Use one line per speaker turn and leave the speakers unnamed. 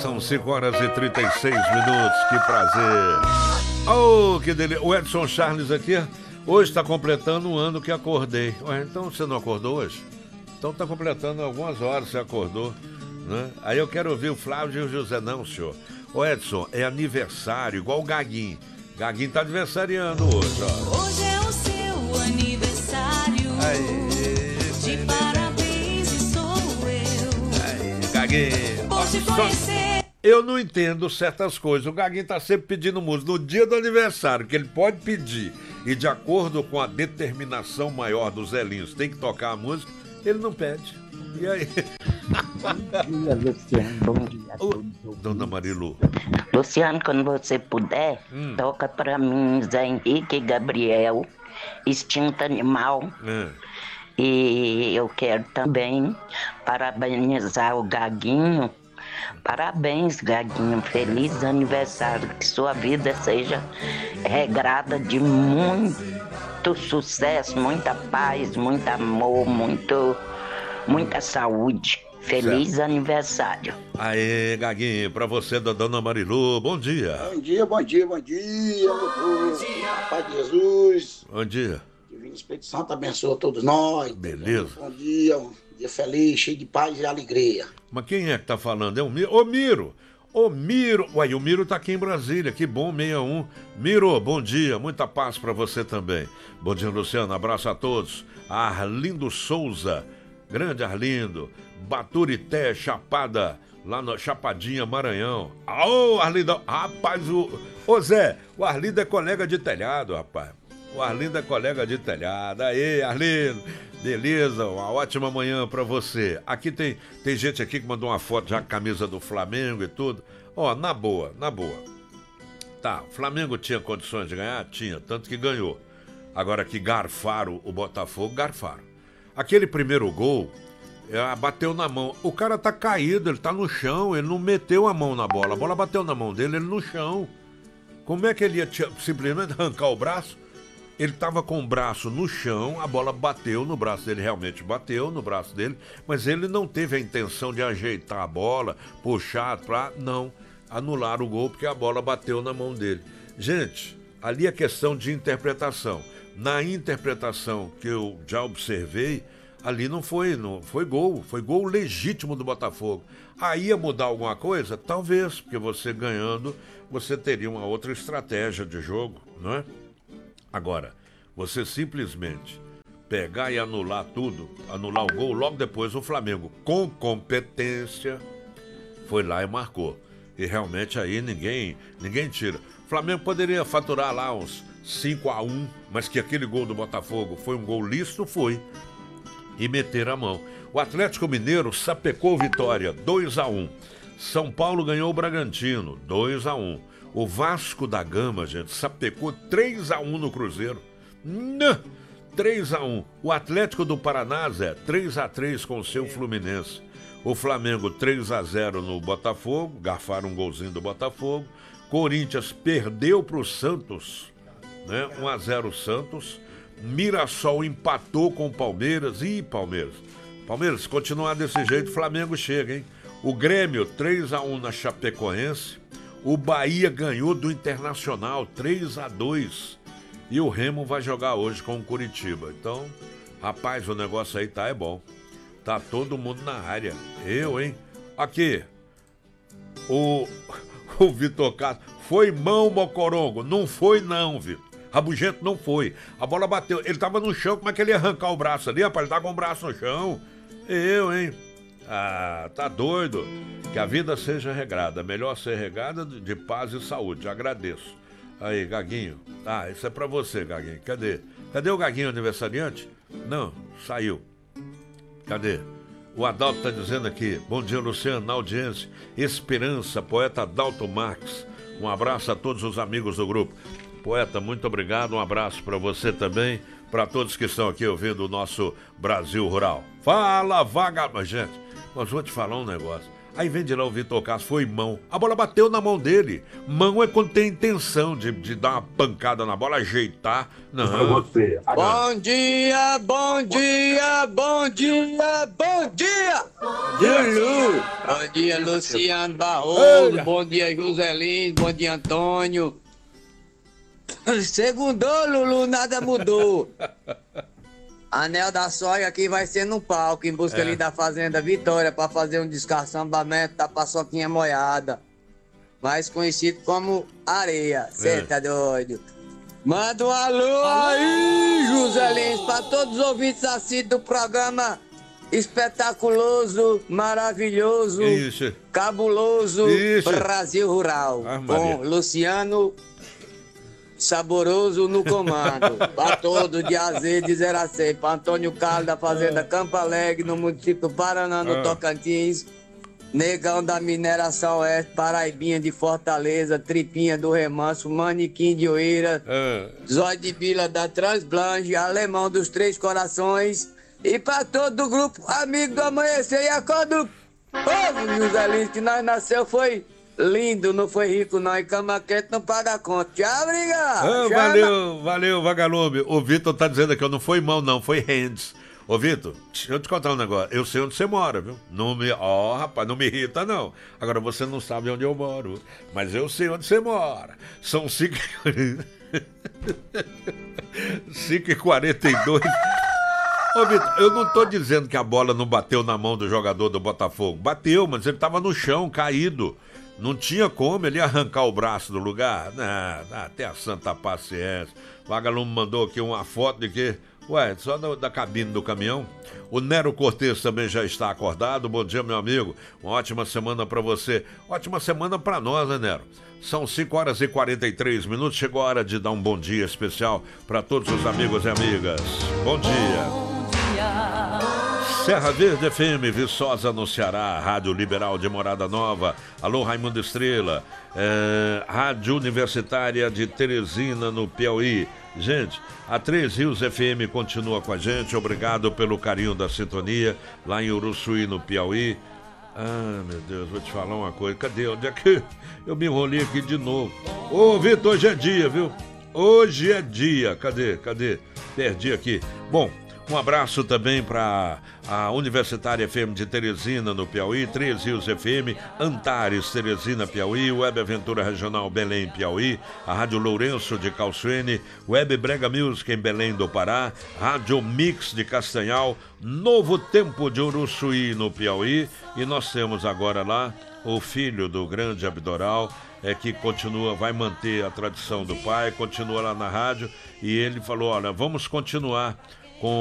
são 5h36. Que prazer. Oh, que delícia. O Edson Charles aqui, hoje está completando um ano que acordei. Ué, então você não acordou hoje? Então está completando algumas horas, você acordou, né? Aí eu quero ouvir o Flávio e o José. Não, senhor. Ô Edson, é aniversário, igual o Gaguinho. Gaguinho tá aniversariando hoje, ó.
Hoje é o seu aniversário. De parabéns e sou eu.
Aí, Gaguinho.
Por te conhecer.
Eu não entendo certas coisas. O Gaguinho tá sempre pedindo música. No dia do aniversário, que ele pode pedir, e de acordo com a determinação maior dos Zelinhos, tem que tocar a música, ele não pede. E aí?
Bom dia, Luciano. Bom dia a todos.
Dona Marilu.
Luciano, quando você puder, toca pra mim Zé Henrique e Gabriel, Instinto Animal. E eu quero também parabenizar o Gaguinho. Parabéns, Gaguinho. Feliz aniversário. Que sua vida seja regrada de muito sucesso, muita paz, muito amor, muita saúde. Feliz aniversário.
Aê, Gaguinho, pra você da Dona Marilu, bom dia.
Bom dia, bom dia, bom dia, meu povo. Paz de Jesus.
Bom dia.
Divino Espírito Santo abençoa todos nós.
Beleza.
Bom dia, um dia feliz, cheio de paz e alegria.
Mas quem é que tá falando? É o Miro. Ô, Miro! Ô, Miro! Uai, o Miro tá aqui em Brasília, que bom, 61. Miro, bom dia, muita paz pra você também. Bom dia, Luciano, abraço a todos. Arlindo Souza, grande Arlindo. Baturité, Chapada, lá no Chapadinha, Maranhão. Ô, Arlindo, rapaz, ô Zé, o Arlindo é colega de telhado, rapaz. O Arlindo é colega de telhado. Aê, Arlindo, beleza, uma ótima manhã pra você. Aqui tem gente aqui que mandou uma foto já com a camisa do Flamengo e tudo. Ó, na boa. Tá, o Flamengo tinha condições de ganhar? Tinha, tanto que ganhou. Agora que garfaram o Botafogo, garfaram. Aquele primeiro gol, bateu na mão. O cara tá caído, ele tá no chão, ele não meteu a mão na bola. A bola bateu na mão dele, ele no chão. Como é que ele ia simplesmente arrancar o braço? Ele tava com o braço no chão, a bola bateu no braço dele, realmente bateu no braço dele, mas ele não teve a intenção de ajeitar a bola, puxar pra... Não, anular o gol porque a bola bateu na mão dele. Gente, ali é questão de interpretação. Na interpretação que eu já observei, ali não foi gol legítimo do Botafogo. Aí ia mudar alguma coisa? Talvez, porque você ganhando, você teria uma outra estratégia de jogo, não é? Agora, você simplesmente pegar e anular tudo, anular o gol, logo depois o Flamengo, com competência, foi lá e marcou. E realmente aí ninguém tira. O Flamengo poderia faturar lá uns 5-1, mas que aquele gol do Botafogo foi um gol lícito, foi. E meter a mão. O Atlético Mineiro sapecou Vitória, 2-1. São Paulo ganhou o Bragantino, 2-1. O Vasco da Gama, gente, sapecou 3-1 no Cruzeiro. 3-1. O Atlético do Paraná, Zé, 3-3 com o seu Fluminense. O Flamengo 3-0 no Botafogo, garfaram um golzinho do Botafogo. Corinthians perdeu para o Santos, né? 1-0 Santos. Mirassol empatou com o Palmeiras. Ih, Palmeiras, se continuar desse jeito, o Flamengo chega, hein? O Grêmio 3-1 na Chapecoense. O Bahia ganhou do Internacional 3-2. E o Remo vai jogar hoje com o Curitiba. Então, rapaz, o negócio aí é bom. Tá todo mundo na área. Eu, hein? Aqui. O Vitor Castro. Foi mão, Mocorongo. Não foi não, Vitor. Rabugento não foi. A bola bateu. Ele tava no chão. Como é que ele ia arrancar o braço ali, rapaz? Ele tá com o braço no chão. Eu, hein? Ah, tá doido? Que a vida seja regrada. Melhor ser regada de paz e saúde. Agradeço. Aí, Gaguinho. Ah, isso é pra você, Gaguinho. Cadê o Gaguinho aniversariante? Não, saiu. Cadê? O Adalto tá dizendo aqui. Bom dia, Luciano, na audiência. Esperança, poeta Adalto Marques. Um abraço a todos os amigos do grupo. Poeta, muito obrigado. Um abraço pra você também. Pra todos que estão aqui ouvindo o nosso Brasil Rural. Fala, vagabundo. Gente, mas vou te falar um negócio. Aí vem de lá o Vitor Castro, foi mão. A bola bateu na mão dele. Mão é quando tem intenção de dar uma pancada na bola, ajeitar. Não.
Você. Bom dia, bom dia, bom dia, bom dia! Lulu! Bom dia, Luciano Barroso. Bom dia, Joselino. Bom dia, Antônio. Segundou, Lulu, nada mudou. Anel da Soja aqui vai ser no palco, em busca ali da Fazenda Vitória, pra fazer um descaçambamento da paçoquinha moiada. Mais conhecido como areia. Cê tá doido? Manda um alô aí, José Lins, pra todos os ouvintes assíduos do programa espetaculoso, maravilhoso, cabuloso Brasil Rural. Com Luciano Saboroso no comando. Pra todo de AZ de 0 a 100. Pra Antônio Carlos da Fazenda Campo Alegre, no município do Paraná, no Tocantins. Negão da Mineração Oeste, Paraibinha de Fortaleza, Tripinha do Remanso, Manequim de Oeira, Zóio de Vila da Transblanche, Alemão dos Três Corações. E pra todo o grupo Amigo do Amanhecer e Acordo Povo, José Lins, que nós nasceu foi lindo, não foi rico não, e cama quente não paga a conta. Tchau, obrigado.
Valeu, vagalume. O Vitor tá dizendo aqui, não foi mão não, foi hands. Ô, Vitor, deixa eu te contar um negócio. Eu sei onde você mora, viu? Rapaz, não me irrita, não. Agora, você não sabe onde eu moro, mas eu sei onde você mora. São 5h42. Ô, Vitor, eu não tô dizendo que a bola não bateu na mão do jogador do Botafogo. Bateu, mas ele tava no chão, caído. Não tinha como ele arrancar o braço do lugar. Não, até a santa paciência. O vagalume mandou aqui uma foto de que... Ué, só da cabine do caminhão. O Nero Cortez também já está acordado. Bom dia, meu amigo. Uma ótima semana para você. Ótima semana para nós, né, Nero? São 5h43. Chegou a hora de dar um bom dia especial para todos os amigos e amigas. Bom dia. Serra Verde FM, Viçosa no Ceará, Rádio Liberal de Morada Nova, alô Raimundo Estrela, Rádio Universitária de Teresina no Piauí. Gente, a Três Rios FM continua com a gente, obrigado pelo carinho da sintonia, lá em Uruçuí no Piauí. Ah, meu Deus, vou te falar uma coisa, cadê? Onde é que eu me enrolei aqui de novo? Ô, Vitor, hoje é dia, viu? Hoje é dia, cadê? Perdi aqui. Bom, um abraço também para a Universitária FM de Teresina, no Piauí, Três Rios FM, Antares, Teresina, Piauí, Web Aventura Regional Belém, Piauí, a Rádio Lourenço de Calçuene, Web Brega Music em Belém do Pará, Rádio Mix de Castanhal, Novo Tempo de Uruçuí, no Piauí, e nós temos agora lá o filho do grande Abdoral, que continua, vai manter a tradição do pai, continua lá na rádio, e ele falou, olha, vamos continuar